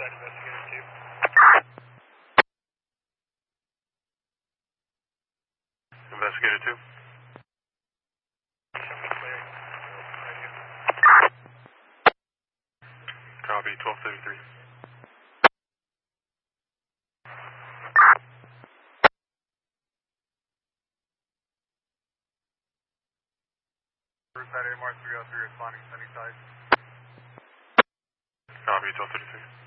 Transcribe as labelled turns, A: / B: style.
A: Riverside Investigator 2. Investigator 2. Copy, 1233. Riverside AMR 303 responding, Sunnyside. Copy, 1233.